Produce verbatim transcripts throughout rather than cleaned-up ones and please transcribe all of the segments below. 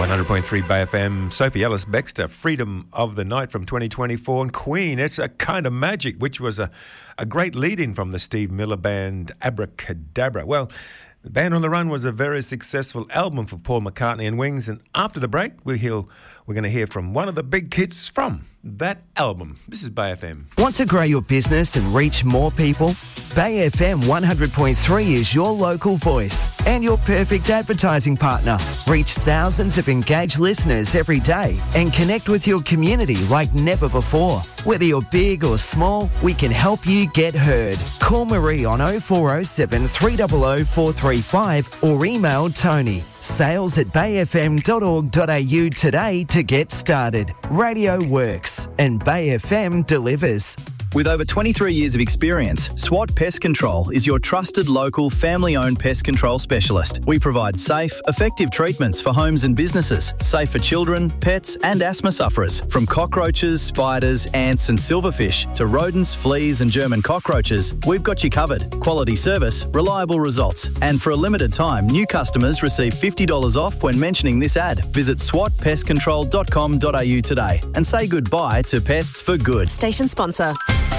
one hundred point three Bay F M, Sophie Ellis-Bextor, Freedom of the Night from twenty twenty-four, and Queen, It's a Kind of Magic, which was a, a great lead-in from the Steve Miller Band, Abracadabra. Well, the Band on the Run was a very successful album for Paul McCartney and Wings, and after the break, we'll hear, we're going to hear from one of the big hits from that album. This is Bay F M. Want to grow your business and reach more people? Bay F M one hundred point three is your local voice and your perfect advertising partner. Reach thousands of engaged listeners every day and connect with your community like never before. Whether you're big or small, we can help you get heard. Call Marie on oh four oh seven, three hundred, four three five or email Tony. Sales at bay f m dot org dot a u today to get started. Radio works and Bay F M delivers. With over twenty-three years of experience, SWAT Pest Control is your trusted local family-owned pest control specialist. We provide safe, effective treatments for homes and businesses, safe for children, pets and asthma sufferers. From cockroaches, spiders, ants and silverfish to rodents, fleas and German cockroaches, we've got you covered. Quality service, reliable results. And for a limited time, new customers receive fifty dollars off when mentioning this ad. Visit swat pest control dot com dot a u today and say goodbye to pests for good. Station sponsor.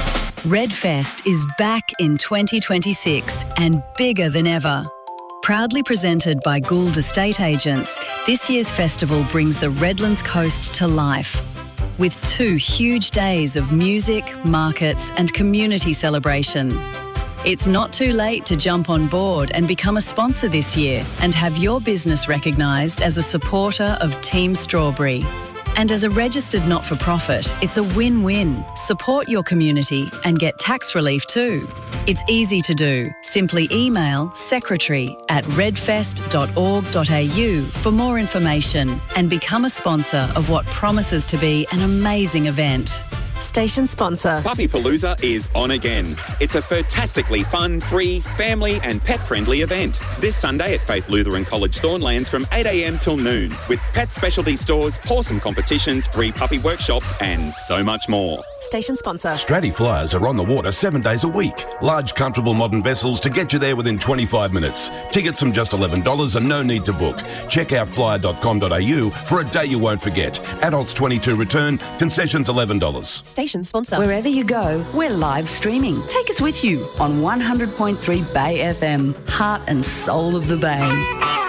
Redfest is back in twenty twenty-six and bigger than ever. Proudly presented by Gould Estate Agents, this year's festival brings the Redlands coast to life. With two huge days of music, markets and community celebration. It's not too late to jump on board and become a sponsor this year and have your business recognised as a supporter of Team Strawberry. And as a registered not-for-profit, it's a win-win. Support your community and get tax relief too. It's easy to do. Simply email secretary at redfest dot org dot a u for more information and become a sponsor of what promises to be an amazing event. Station sponsor. Puppy Palooza is on again. It's a fantastically fun, free, family and pet-friendly event. This Sunday at Faith Lutheran College Thornlands from eight a m till noon with pet specialty stores, pawsome competitions, free puppy workshops and so much more. Station sponsor. Stratty Flyers are on the water seven days a week. Large, comfortable modern vessels to get you there within twenty-five minutes. Tickets from just eleven dollars and no need to book. Check out flyer dot com dot a u for a day you won't forget. Adults twenty-two return, concessions eleven dollars. Station sponsor. Wherever you go, we're live streaming. Take us with you on one hundred point three Bay F M, heart and soul of the Bay.